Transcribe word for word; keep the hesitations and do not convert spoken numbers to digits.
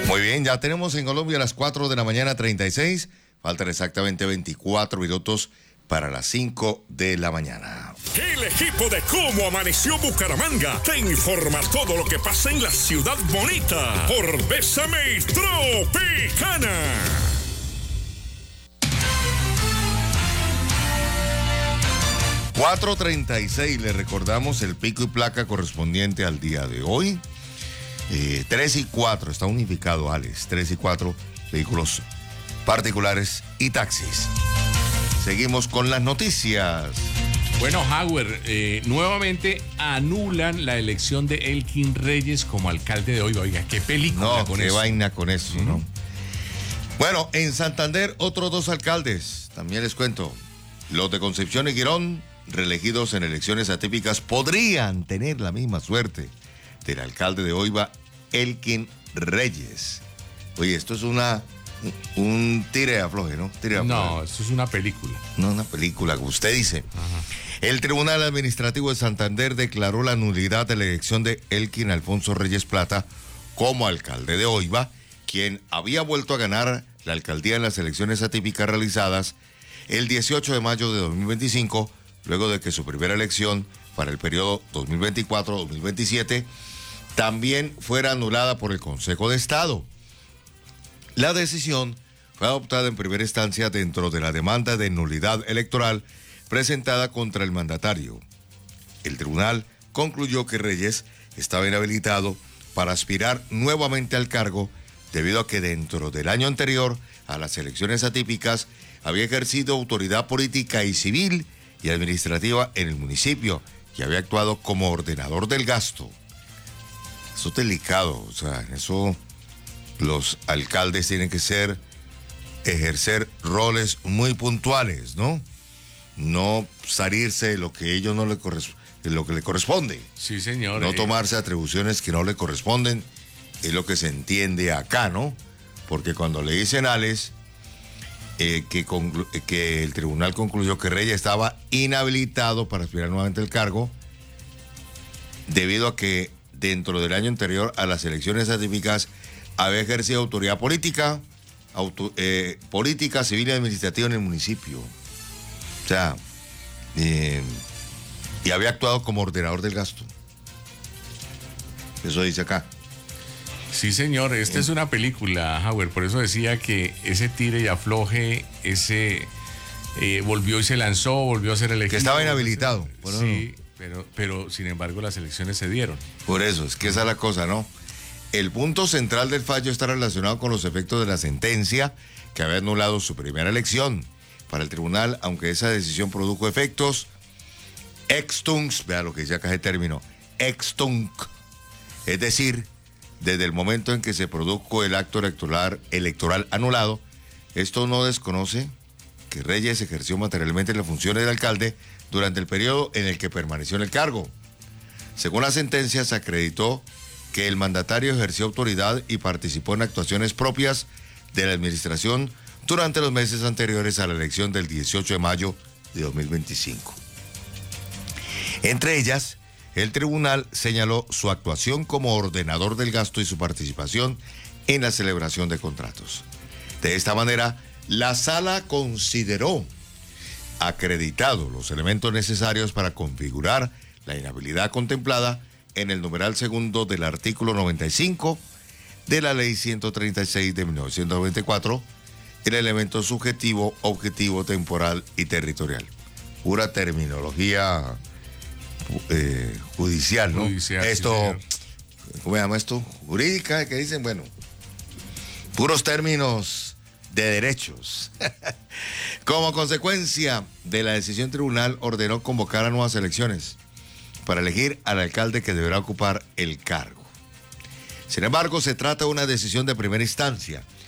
Muy bien, ya tenemos en Colombia las cuatro de la mañana, treinta y seis. Faltan exactamente veinticuatro minutos para las cinco de la mañana. El equipo de Cómo Amaneció Bucaramanga te informa todo lo que pasa en la ciudad bonita por Bésame Tropicana. cuatro treinta y seis, le recordamos el pico y placa correspondiente al día de hoy. Eh, tres y cuatro, está unificado, Alex. tres y cuatro, vehículos particulares y taxis. Seguimos con las noticias. Bueno, Howard, eh, nuevamente anulan la elección de Elkin Reyes como alcalde de hoy. Oiga, qué película No, con qué eso. vaina con eso, Uh-huh. ¿no? Bueno, en Santander, otros dos alcaldes, también les cuento. Los de Concepción y Girón, reelegidos en elecciones atípicas, podrían tener la misma suerte del alcalde de Oiva, Elkin Reyes. Oye, esto es una un tire de afloje, ¿no? Tire de afloje. No, esto es una película. No, una película, como usted dice. Ajá. El Tribunal Administrativo de Santander declaró la nulidad de la elección de Elkin Alfonso Reyes Plata como alcalde de Oiva, quien había vuelto a ganar la alcaldía en las elecciones atípicas realizadas el dieciocho de mayo de dos mil veinticinco, luego de que su primera elección para el periodo dos mil veinticuatro a dos mil veintisiete también fuera anulada por el Consejo de Estado. La decisión fue adoptada en primera instancia dentro de la demanda de nulidad electoral presentada contra el mandatario. El tribunal concluyó que Reyes estaba inhabilitado para aspirar nuevamente al cargo debido a que dentro del año anterior a las elecciones atípicas había ejercido autoridad política y civil y administrativa en el municipio y había actuado como ordenador del gasto. Eso es delicado, o sea, en eso los alcaldes tienen que ser, ejercer roles muy puntuales, ¿no? No salirse de lo que ellos no le corresponde, de lo que le corresponde. Sí, señor. No eh. tomarse atribuciones que no le corresponden, es lo que se entiende acá, ¿no? Porque cuando le dicen a Alex eh, que, conclu- que el tribunal concluyó que Reyes estaba inhabilitado para aspirar nuevamente al cargo, debido a que dentro del año anterior a las elecciones atípicas había ejercido autoridad política, auto, eh, política, civil y administrativa en el municipio. O sea, eh, y había actuado como ordenador del gasto. Eso dice acá. Sí, señor, esta es una película, Howard, por eso decía que ese tire y afloje, ese eh, volvió y se lanzó, volvió a ser elegido. Que estaba inhabilitado. Bueno, sí, pero, pero sin embargo las elecciones se dieron. por eso, es que esa es la cosa, ¿no? El punto central del fallo está relacionado con los efectos de la sentencia que había anulado su primera elección. Para el tribunal, aunque esa decisión produjo efectos ex tunc, vea lo que dice acá el término, ex tunc, es decir, desde el momento en que se produjo el acto electoral, electoral anulado, esto no desconoce que Reyes ejerció materialmente las funciones de alcalde durante el periodo en el que permaneció en el cargo. Según la sentencia, se acreditó que el mandatario ejerció autoridad y participó en actuaciones propias de la administración durante los meses anteriores a la elección del dieciocho de mayo de dos mil veinticinco. Entre ellas, el tribunal señaló su actuación como ordenador del gasto y su participación en la celebración de contratos. De esta manera, la sala consideró acreditados los elementos necesarios para configurar la inhabilidad contemplada en el numeral segundo del artículo noventa y cinco de la ley ciento treinta y seis de mil novecientos noventa y cuatro, el elemento subjetivo, objetivo, temporal y territorial. Pura terminología eh, judicial, ¿no? Judicial, esto, sí, ¿cómo se llama esto? Jurídica, que dicen, bueno, puros términos de derechos. Como consecuencia de la decisión, tribunal ordenó convocar a nuevas elecciones para elegir al alcalde que deberá ocupar el cargo. Sin embargo, se trata de una decisión de primera instancia